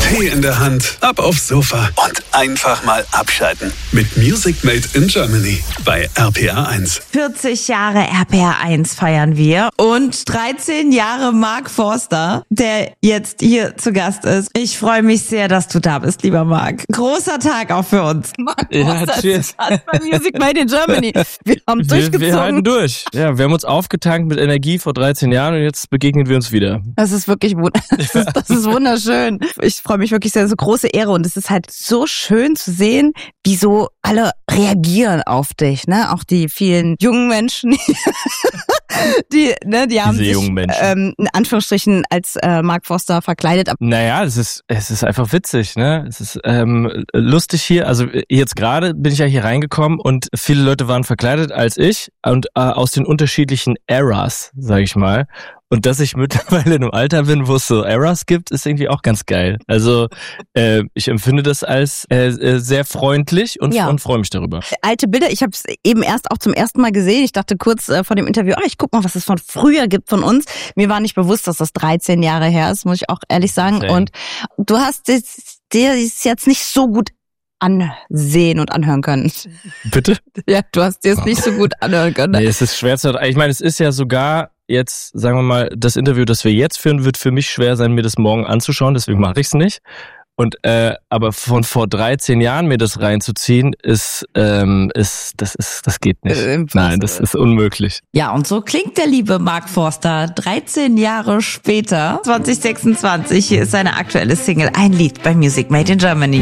Tee in der Hand, ab aufs Sofa und einfach mal abschalten. Mit Music Made in Germany bei RPR 1. 40 Jahre RPR 1 feiern wir und 13 Jahre Mark Forster, der jetzt hier zu Gast ist. Ich freue mich sehr, dass du da bist, lieber Mark. Großer Tag auch für uns. Mark Forster ist bei Music Made in Germany. Wir haben durchgezogen. Wir halten durch. Ja, wir haben uns aufgetankt mit Energie vor 13 Jahren und jetzt begegnen wir uns wieder. Das ist wirklich das ist wunderschön. Ich freue mich wirklich sehr, so große Ehre und es ist halt so schön zu sehen, wie so alle reagieren auf dich, ne? Auch die vielen jungen Menschen, die haben sich in Anführungsstrichen als Mark Forster verkleidet. Naja, es ist einfach witzig, ne? Es ist lustig hier. Also jetzt gerade bin ich ja hier reingekommen und viele Leute waren verkleidet als ich und aus den unterschiedlichen Eras, sag ich mal. Und dass ich mittlerweile in einem Alter bin, wo es so Eras gibt, ist irgendwie auch ganz geil. Also ich empfinde das als sehr freundlich und freue mich darüber. Alte Bilder, ich habe es eben erst auch zum ersten Mal gesehen. Ich dachte kurz vor dem Interview, ich guck mal, was es von früher gibt von uns. Mir war nicht bewusst, dass das 13 Jahre her ist, muss ich auch ehrlich sagen. Same. Und du hast dir jetzt nicht so gut ansehen und anhören können. Bitte? Ja, du hast dir es nicht so gut anhören können. Nee, es ist schwer zu... Ich meine, es ist ja sogar jetzt, sagen wir mal, das Interview, das wir jetzt führen, wird für mich schwer sein, mir das morgen anzuschauen, deswegen mache ich es nicht. Und aber von vor 13 Jahren mir das reinzuziehen, das geht nicht. Nein, das ist unmöglich. Ja, und so klingt der liebe Mark Forster 13 Jahre später, 2026. Hier ist seine aktuelle Single, ein Lied bei Music Made in Germany.